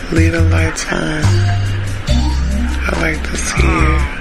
Leave the lights on. I like to see you.